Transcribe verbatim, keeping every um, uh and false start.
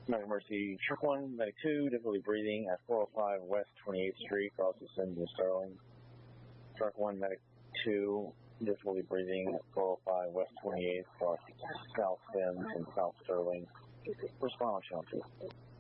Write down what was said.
Medic Mercy, Truck one, Medic two, difficulty breathing at four oh five West twenty-eighth Street, cross descend to Sterling. Truck one, Medic two, difficulty breathing at four oh five West twenty-eighth, cross South Sims and South Sterling. Respond on channel two.